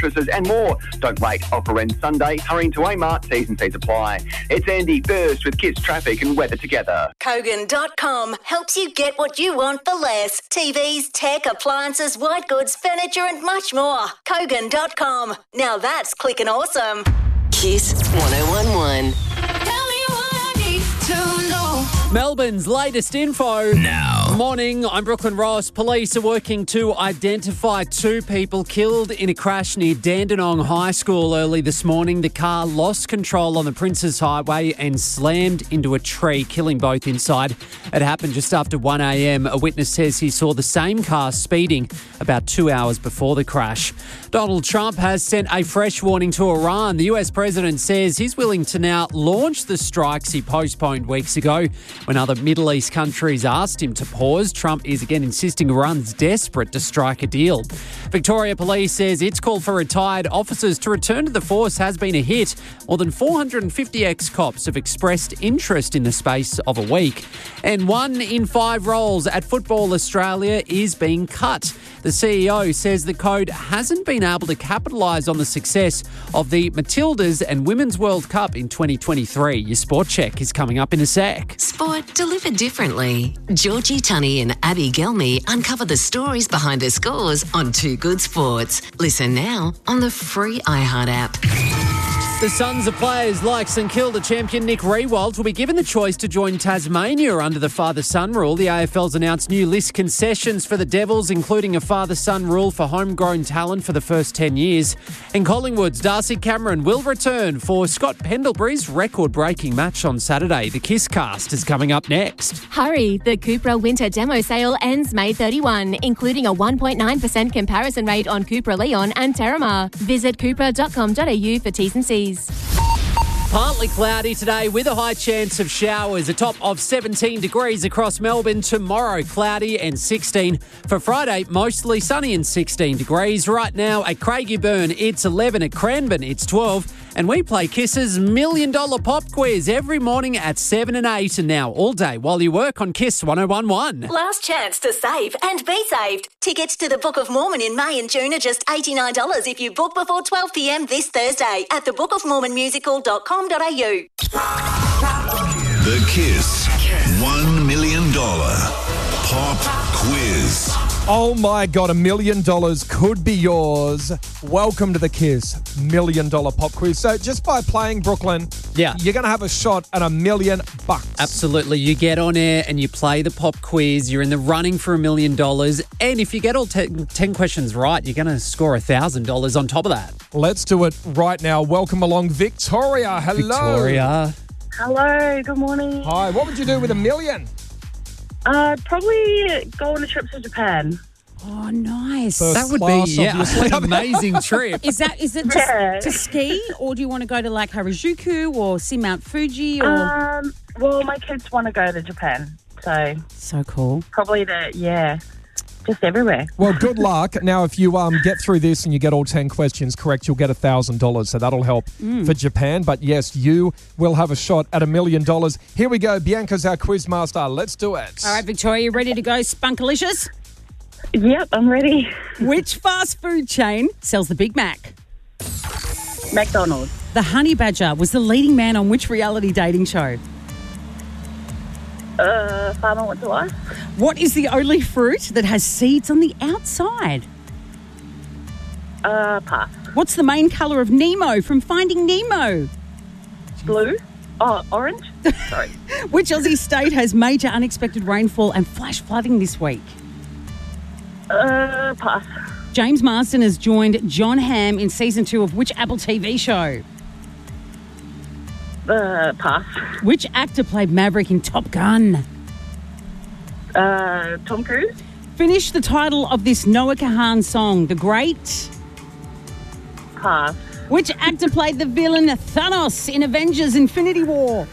mattresses and more. Don't wait. Offer ends Sunday. Hurry into Amart. T's and C's apply. It's Andy first with Kiss Traffic and weather together. Kogan.com helps you get what you want for less. TVs, tech, appliances, white goods, furniture and much more. Kogan.com. Now that's clicking awesome. Kiss 1011. Tell me what I need to know. Melbourne's latest info. Now. Morning, I'm Brooklyn Ross. Police are working to identify 2 people killed in a crash near Dandenong High School early this morning. The car lost control on the Princes Highway and slammed into a tree, killing both inside. It happened just after 1 a.m. A witness says he saw the same car speeding about 2 hours before the crash. Donald Trump has sent a fresh warning to Iran. The US president says he's willing to now launch the strikes he postponed weeks ago when other Middle East countries asked him to pause. Trump is again insisting Iran's desperate to strike a deal. Victoria Police says its call for retired officers to return to the force has been a hit. More than 450 ex-cops have expressed interest in the space of a week. And 1 in 5 roles at Football Australia is being cut. The CEO says the code hasn't been able to capitalise on the success of the Matildas and Women's World Cup in 2023. Your Sport Check is coming up in a sec. Sport delivered differently. Georgie Tunney and Abby Gelmy uncover the stories behind the scores on Too Good Sports. Listen now on the free iHeart app. The sons of players like St Kilda champion Nick Riewoldt will be given the choice to join Tasmania under the father-son rule. The AFL's announced new list concessions for the Devils, including a father-son rule for homegrown talent for the first 10 years. And Collingwood's Darcy Cameron will return for Scott Pendlebury's record-breaking match on Saturday. The Kiss Cast is coming up next. Hurry, the Cupra winter demo sale ends May 31, including a 1.9% comparison rate on Cupra Leon and Terramar. Visit cupra.com.au for T's and C's. Partly cloudy today with a high chance of showers. A top of 17 degrees across Melbourne. Tomorrow, cloudy and 16. For Friday, mostly sunny and 16 degrees. Right now at Craigieburn, it's 11. At Cranbourne, it's 12. And we play Kiss's $1 Million Pop Quiz every morning at 7 and 8. And now all day while you work on Kiss 1011. Last chance to save and be saved. Tickets to the Book of Mormon in May and June are just $89 if you book before 12 p.m. this Thursday at thebookofmormonmusical.com.au. The Kiss $1 Million Pop Quiz. Oh my God, $1 million could be yours. Welcome to the Kiss $1 Million Pop Quiz. So just by playing Brooklyn, Yeah. you're going to have a shot at $1 million. Absolutely. You get on air and you play the pop quiz. You're in the running for $1 million. And if you get all 10 questions right, you're going to score $1,000 on top of that. Let's do it right now. Welcome along, Victoria. Hello. Victoria. Hello, good morning. Hi, what would you do with $1 million? Probably go on a trip to Japan. Oh, nice. First That would class, be obviously. an amazing trip. Is it Yeah. to ski, or do you want to go to like Harajuku or see Mount Fuji? Or Well, my kids want to go to Japan, so so cool. probably just everywhere. Well, good luck. Now, if you get through this and you get all 10 questions correct, you'll get $1,000. So that'll help for Japan. But yes, you will have a shot at $1 million. Here we go. Bianca's our quiz master. Let's do it. All right, Victoria, you ready to go spunkalicious? Yep, I'm ready. Which fast food chain sells the Big Mac? McDonald's. The Honey Badger was the leading man on which reality dating show? Farmer Wants a Life. What is the only fruit that has seeds on the outside? Pass. What's the main colour of Nemo from Finding Nemo? Blue. Oh, orange. Sorry. Which Aussie state has major unexpected rainfall and flash flooding this week? Pass. James Marsden has joined John Hamm in season 2 of which Apple TV show? Pass. Which actor played Maverick in Top Gun? Tom Cruise. Finish the title of this Noah Kahan song, The Great. Pass. Which actor played the villain Thanos in Avengers Infinity War?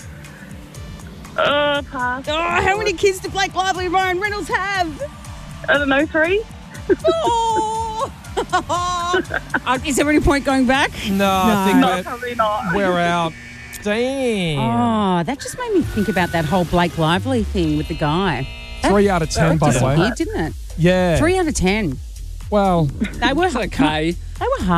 Pass. Oh, how many kids do Blake Lively and Ryan Reynolds have? I don't know, 3. Oh! Is there any point going back? No, I think No, probably not. we're out. Damn. Oh, that just made me think about that whole Blake Lively thing with the guy. 3 out of 10, by the way. Disappeared, didn't it? Yeah. 3 out of 10. Well, They were okay. They were hard.